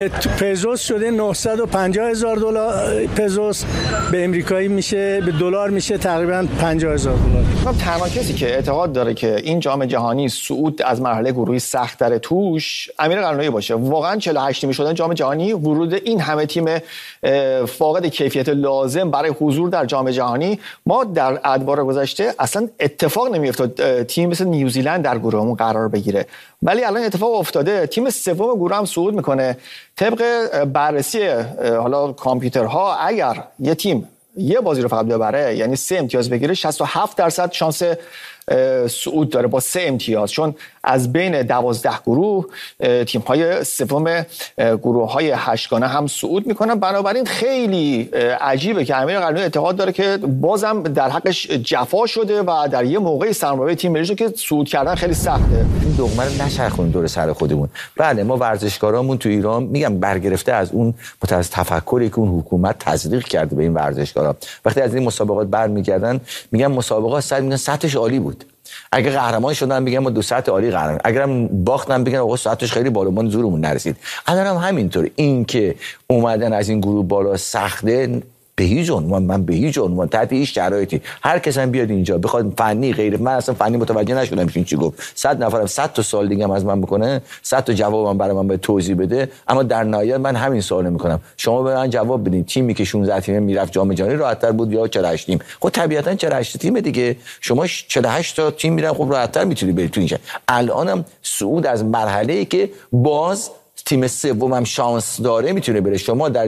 تو پزوس شده 950,000 دلار پزوس، به امریکایی میشه، به دلار میشه تقریبا 50,000 دلار. تنها کسی که اعتقاد داره که این جام جهانی صعود از مرحله گروهی سخت‌تر توش امیر قلعه‌نویی باشه. واقعا 48 تیمی شدن جام جهانی، ورود این همه تیم فاقد کیفیت لازم برای حضور در جام جهانی، ما در ادوار گذشته اصلا اتفاق نمیافتاد تیم مثل نیوزیلند در گروهمون قرار بگیره، ولی الان اتفاق افتاده. تیم سوم گروه هم صعود میکنه. طبق بررسی حالا کامپیوترها اگر یه تیم یه بازی رو فقط ببره، یعنی 3 امتیاز بگیره، 67% شانس صعود داره با 3 امتیاز، چون از بین 12 گروه تیم‌های سوم گروه‌های 8 گانه هم صعود میکنن. بنابراین خیلی عجیبه که امیر قلعه‌نویی اعتقاد داره که بازم در حقش جفا شده و در یه موقعی سرمربی تیم ملی شده که صعود کردن خیلی سخته. این دغمه رو نچرخونیم دور سر خودمون. بله ما ورزشکارامون تو ایران میگم برگرفته از اون تفکری که اون حکومت تزریق کرده به این ورزشکارا، وقتی از این مسابقات برمیگردن میگن مسابقات سطحش عالی بود. اگه قهرمان شدن میگن ما 2 سطح عالی قهرمان، اگرم باختن میگن آقا سطحش خیلی بالا، ما زورمون نرسید. الانم همینطور، این که اومدن از این گروه بالا سخته به هیچ عنوان، من به هیچ عنوان تحت هیچ شرایطی هر کس هم بیاد اینجا بخواد فنی غیر، من اصلا فنی متوجه نشدم این چی گفت. 100 نفرم 100 تا سوال دیگه هم از من بکنه، 100 تا جوابم برای من به توضیح بده، اما در نهایت من همین سوالو میکنم، شما به من جواب بدین تیمی که 16 تیمه میرفت جام جهانی راحت‌تر بود یا 48 تیم؟ خب طبیعتا 48 تیم دیگه، شما 48 تا تیم میرن، خب راحت‌تر میتونی بری تو اینجا. الانم صعود از مرحله‌ای که باز تیم سومم شانس داره میتونه بره. شما در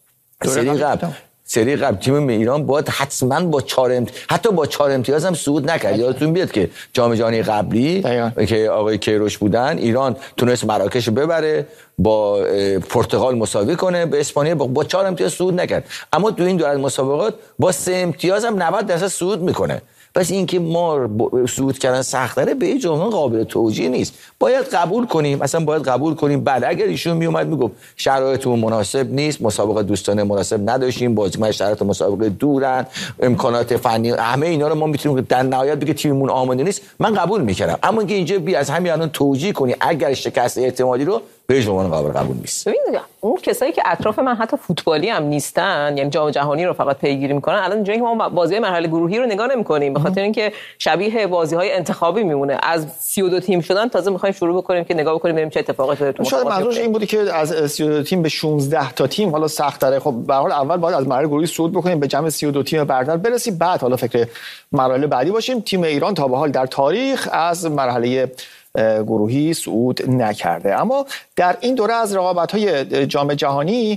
سری قبل تیم ایران باید حتما با 4 حتی با 4 امتیاز هم صعود نکرد. یادتون بیاد که جام جهانی قبلی که آقای کیروش بودن، ایران تونست مراکش ببره، با پرتغال مساوی کنه، به اسپانیا با 4 امتیاز صعود نکرد، اما تو این دور مسابقات با 3 امتیاز هم 90% صعود میکنه. پس این که ما صعود کردن سخت‌تره به هیچ عنوان قابل توجیه نیست. باید قبول کنیم، اصلا باید قبول کنیم. بعد اگر ایشون میومد میگفت شرایطمون مناسب نیست، مسابقه دوستانه مناسب نداشتیم، بازیکن شرایط مسابقه دورن، امکانات فنی، همه اینا رو ما میتونیم در نهایت بگه تیممون آماده نیست، من قبول میکردم. اما اینکه اینجا بی از همین الان توجیه کنی اگر شکست احتمالی رو، به هیچ عنوان قبول نیست. ببین اون کسایی که اطراف من حتی فوتبالی هم نیستن، یعنی جام جهانی رو فقط پیگیری میکنن، الان اینجایی که ما بازی مرحله گروهی رو نگاه نمی‌کنیم، به خاطر اینکه شبیه بازی‌های انتخابی میمونه. از 32 تیم شدن تازه می‌خوایم شروع بکنیم که نگاه بکنیم ببینیم چه اتفاقی افتاده تو شاید منظورش این بودی که از 32 تیم به 16 تا تیم حالا سخت‌تره. خب به هر حال اول باید از مرحله گروهی صعود بکنیم، به جمع 32 تیم برتر برسیم، بعد حالا فکر مراحل بعدی باشیم. تیم ایران تا به حال در تاریخ از مرحله گروهی صعود نکرده. اما در این دوره از رقابت‌های جام جهانی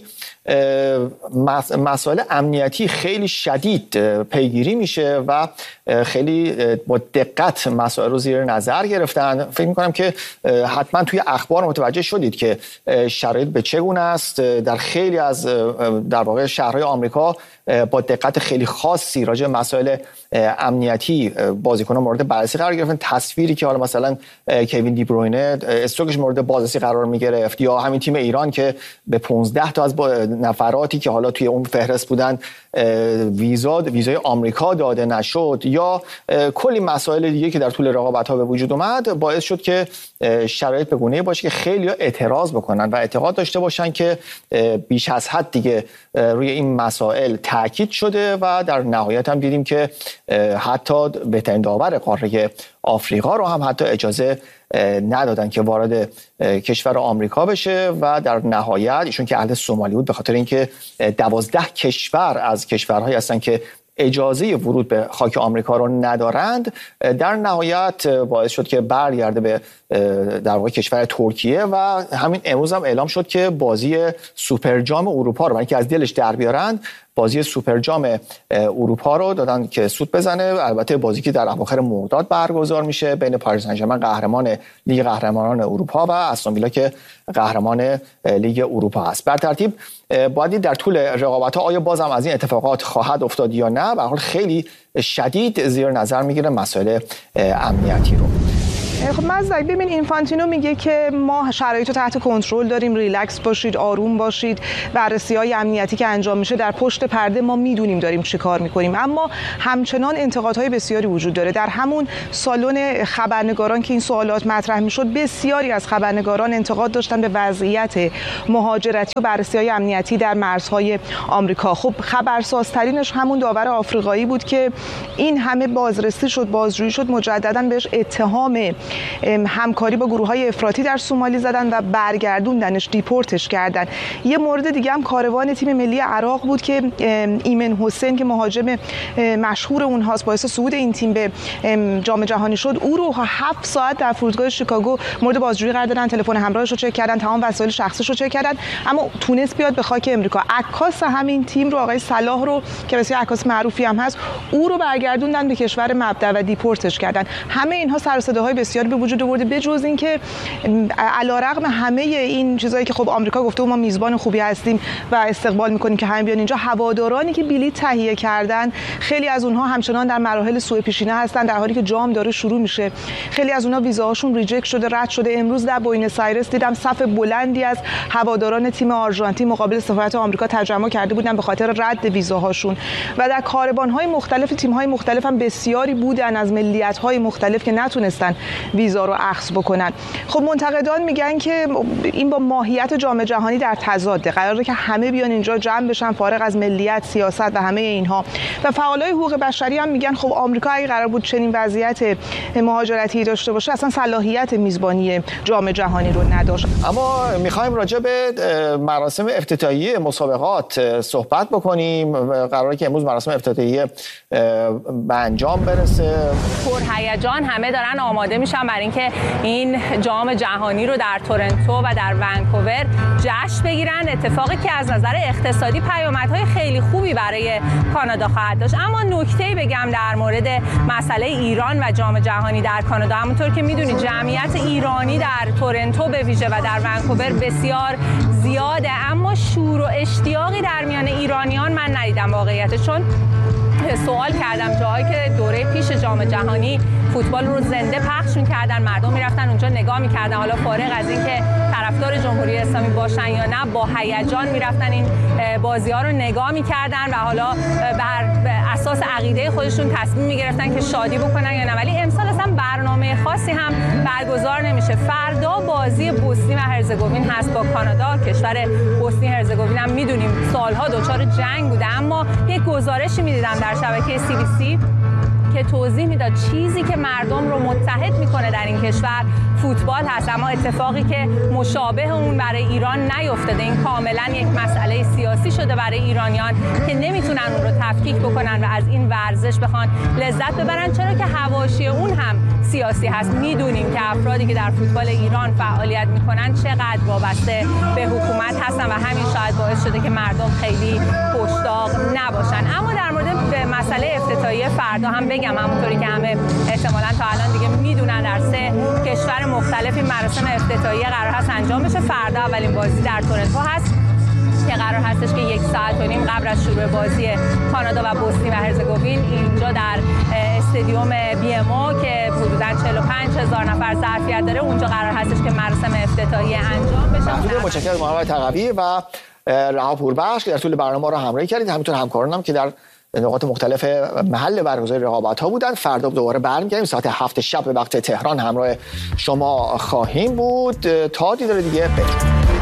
مسائل امنیتی خیلی شدید پیگیری میشه و خیلی با دقت مسائل رو زیر نظر گرفتن. فکر می‌کنم که حتما توی اخبار متوجه شدید که شرایط به چگونه است. در خیلی از در واقع شهرهای آمریکا با دقت خیلی خاصی راجع به مسائل امنیتی بازیکنان مورد بررسی قرار گرفتن. تصویری که حالا مثلا کوین دی بروینه استروکش مورد بازرسی قرار می‌گرفت، یا همین تیم ایران که به 15 تا از نفراتی که حالا توی اون فهرست بودن ویزای آمریکا داده نشد، یا کلی مسائل دیگه که در طول رقابت‌ها به وجود اومد، باعث شد که شرایط به گونه‌ای باشه که خیلی‌ها اعتراض بکنن و اعتقاد داشته باشن که بیش از حد دیگه روی این مسائل تاکید شده و در نهایت هم دیدیم که حتی بهترین داور قاره آفریقا رو هم حتی اجازه ندادن که وارد کشور آمریکا بشه و در نهایت ایشون که اهل سومالی بود، به خاطر اینکه 12 کشور از کشورهایی هستن که اجازه ورود به خاک آمریکا رو ندارند، در نهایت باعث شد که برگرده به در واقع کشور ترکیه و همین امروز هم اعلام شد که بازی سوپر جام اروپا رو برای اینکه از دلش در بیارن، بازی سوپر جام اروپا رو دادن که سود بزنه. البته بازی که در اواخر مرداد برگزار میشه بین پاریس سن ژرمن قهرمان لیگ قهرمانان اروپا و استون ویلا که قهرمان لیگ اروپا است. بر ترتیب باید در طول رقابت‌ها آیا بازم از این اتفاقات خواهد افتاد یا نه. به هر حال خیلی شدید زیر نظر میگیره مسائل امنیتی رو. خب مزدک ببین اینفانتینو میگه که ما شرایط رو تحت کنترل داریم، ریلکس باشید، آروم باشید، بررسی‌های امنیتی که انجام میشه در پشت پرده ما میدونیم داریم چی کار میکنیم. اما همچنان انتقادهای بسیاری وجود داره. در همون سالن خبرنگاران که این سوالات مطرح میشد، بسیاری از خبرنگاران انتقاد داشتن به وضعیت مهاجرتی و بررسی‌های امنیتی در مرزهای آمریکا. خب خبرسازترینش همون داور آفریقایی بود که این همه بازرسی شد، بازجویی شد، مجددا بهش اتهام همکاری با گروه‌های افراطی در سومالی زدن و برگردوندنش، دیپورتش کردن. یه مورد دیگه هم کاروان تیم ملی عراق بود که ایمن حسین که مهاجم مشهور اونهاست، باعث صعود این تیم به جام جهانی شد، او رو 7 ساعت در فرودگاه شیکاگو مورد بازجویی قرار دادن، تلفن همراهش رو چک کردن، تمام وسایل شخصیش رو چک کردن، اما تونست بیاد به خاک امریکا. عکاس همین تیم رو، آقای صلاح رو که بسیار عکاس معروفی هم هست، او رو برگردوندن به کشور مبدأ و دیپورتش کردن. همه اینها سر و صداهای بسیاری به وجود آورده، بجز اینکه علیرغم همه این چیزایی که خب آمریکا گفته ما میزبان خوبی هستیم و استقبال میکنیم که همه بیان اینجا، هوادارانی که بلیط تهیه کردن خیلی از اونها همچنان در مراحل سوء پیشینه هستن، در حالی که جام داره شروع میشه. خیلی از اونها ویزاهاشون ریجکت شده، رد شده. امروز در بوئنوس آیرس دیدم صف بلندی از هواداران تیم آرژانتین مقابل سفارت آمریکا تجمع کرده بودن به خاطر رد ویزاهاشون. و در کاروان‌های مختلف تیم‌های مختلف هم بسیاری بودن از ملیت‌های مختلف که نتونستن ویزا رو اخذ بکنن. خب منتقدان میگن که این با ماهیت جام جهانی در تضاده، قراره که همه بیان اینجا جمع بشن فارغ از ملیت، سیاست و همه اینها. و فعالای حقوق بشری هم میگن خب آمریکا اگه قرار بود چنین وضعیت مهاجرتی داشته باشه اصلا صلاحیت میزبانی جام جهانی رو نداشت. اما میخوایم راجع به مراسم افتتاحیه مسابقات صحبت بکنیم. قراره که امروز مراسم افتتاحیه به انجام برسه. پرهیجان همه دارن آماده میشن برای اینکه این جام جهانی رو در تورنتو و در ونکوور جشن بگیرن. اتفاقی که از نظر اقتصادی پیامدهای خیلی خوبی برای کانادا خواهد داشت. اما نکته‌ای بگم در مورد مسئله ایران و جام جهانی در کانادا. همونطور که میدونید جمعیت ایرانی در تورنتو به ویژه و در ونکوور بسیار زیاده، اما شور و اشتیاقی در میان ایرانیان من ندیدم واقعیتش. چون سوال کردم جاهایی که دوره پیش جام جهانی فوتبال رو زنده پخش می‌کردن، مردم میرفتن اونجا نگاه می‌کردن، حالا فارغ از اینکه طرفدار جمهوری اسلامی باشن یا نه، با هیجان میرفتن این بازی‌ها رو نگاه می‌کردن و حالا بر اساس عقیده خودشون تصمیم می‌گرفتن که شادی بکنن یا نه. ولی امسال اصلا برنامه خاصی هم برگزار نمیشه. فردا بازی بوسنی و هرزگوین هست با کانادا. کشور بوسنی هرزگوین هم می‌دونیم سالها دچار جنگ بوده، اما یک گزارشی می‌دیدم در شبکه CBC که توضیح میداد چیزی که مردم رو متحد میکنه در این کشور فوتبال هست، اما اتفاقی که مشابه اون برای ایران نیفتاده. این کاملا یک مسئله سیاسی شده برای ایرانیان که نمیتونن اون رو تفکیک بکنن و از این ورزش بخوان لذت ببرن، چرا که حواشی اون هم سیاسی هست. میدونیم که افرادی که در فوتبال ایران فعالیت میکنن چقدر وابسته به حکومت هستن و همین شاید باعث شده که مردم خیلی خوش‌طاق نباشن. اما در مورد مسئله افتتاحیه فردا هم بگم، همونطوری که همه احتمالاً تا الان دیگه میدونن در 3 کشور مختلف این مراسم افتتاحیه قرار هست انجام بشه. فردا اولین بازی در تورنتو هست که قرار هستش که 1 ساعت و نیم قبل از شروع بازی کانادا و بوسنی و هرزگوین اینجا در استادیوم BMO که حدوداً 45,000 نفر ظرفیت داره، اونجا قرار هستش که مراسم افتتاحیه انجام بشه. متشکرم محمد تقوی و رها پوربخش که در طول برنامه رو همراهی کردید. همینطور همکارانم که در نقاط مختلف محل برگزاری رقابت‌ها بودن. فردا دوباره برمیگردیم ساعت 7 شب به وقت تهران همراه شما خواهیم بود. تا دیدار دیگه بدرود.